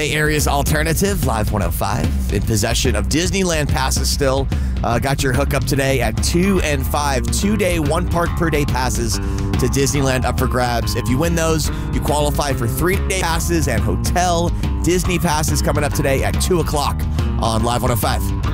Bay Area's alternative, Live 105, in possession of Disneyland passes still. Got your hookup today at 2 and 5, 2-day, 1 park per day passes to Disneyland up for grabs. If you win those, you qualify for 3-day passes and hotel Disney passes coming up today at 2 o'clock on Live 105.